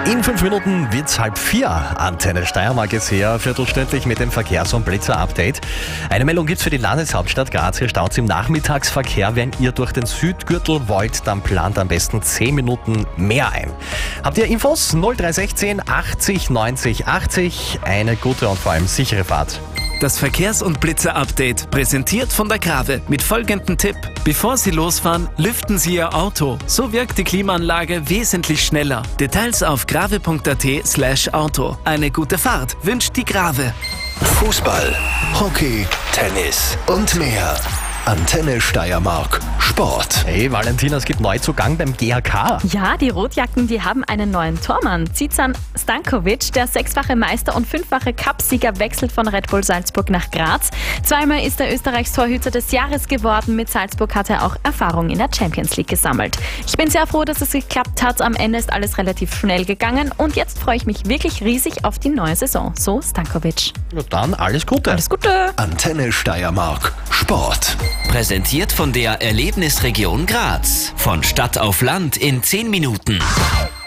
In 5 Minuten wird's 3:30. Antenne Steiermark ist her, viertelstündlich mit dem Verkehrs- und Blitzer-Update. Eine Meldung gibt's für die Landeshauptstadt Graz. Hier staut's im Nachmittagsverkehr. Wenn ihr durch den Südgürtel wollt, dann plant am besten 10 Minuten mehr ein. Habt ihr Infos? 0316 80 90 80. Eine gute und vor allem sichere Fahrt. Das Verkehrs- und Blitzer-Update, präsentiert von der Grave, mit folgendem Tipp. Bevor Sie losfahren, lüften Sie Ihr Auto. So wirkt die Klimaanlage wesentlich schneller. Details auf grave.at/Auto. Eine gute Fahrt wünscht die Grave. Fußball, Hockey, Tennis und mehr. Antenne Steiermark. Sport. Hey Valentina, es gibt Neuzugang beim GAK. Ja, die Rotjacken, die haben einen neuen Tormann. Zizan Stankovic, der 6-fache Meister und 5-fache Cupsieger, wechselt von Red Bull Salzburg nach Graz. Zweimal ist er Österreichs Torhüter des Jahres geworden. Mit Salzburg hat er auch Erfahrung in der Champions League gesammelt. Ich bin sehr froh, dass es geklappt hat. Am Ende ist alles relativ schnell gegangen und jetzt freue ich mich wirklich riesig auf die neue Saison. So Stankovic. Na dann, alles Gute. Alles Gute! Antenne Steiermark. Sport. Präsentiert von der Erlebnisregion Graz. Von Stadt auf Land in 10 Minuten.